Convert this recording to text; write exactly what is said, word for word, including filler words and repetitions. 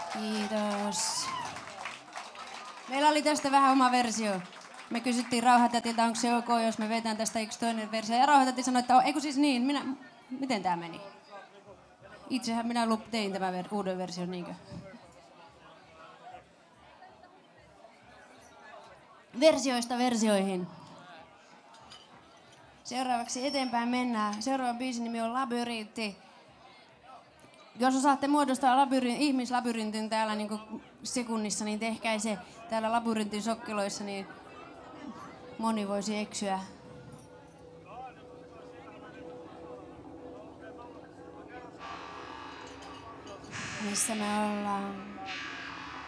Kiitos. Meillä oli tästä vähän oma versio. Me kysyttiin Rauhatätiltä, onko se ok, jos me vetään tästä yksi toinen versio. Ja Rauhatäti sanoi, että eikö siis niin, minä, miten tämä meni? Itsehän minä tein tämän ver- uuden version, niinkö? Versioista versioihin. Seuraavaksi eteenpäin mennään. Seuraavan biisin nimi on Labyrintti. Jos osaatte muodostaa labyrin, ihmislabyrintin täällä niin sekunnissa, niin tehkää se täällä labyrintin sokkeloissa, niin moni voisi eksyä. Missä me ollaan?